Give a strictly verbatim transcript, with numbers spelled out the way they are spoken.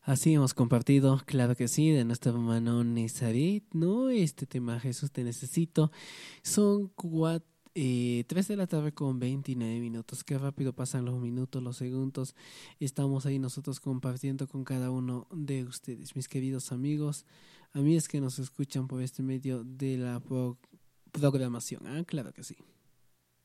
Así hemos compartido, claro que sí, de nuestra hermano Nezaret, ¿no? Este tema, Jesús, te necesito. Son cuatro, eh, tres de la tarde con veintinueve minutos. Qué rápido pasan los minutos, los segundos. Estamos ahí nosotros compartiendo con cada uno de ustedes, mis queridos amigos, amigas que nos escuchan por este medio de la pro- programación. Ah, claro que sí.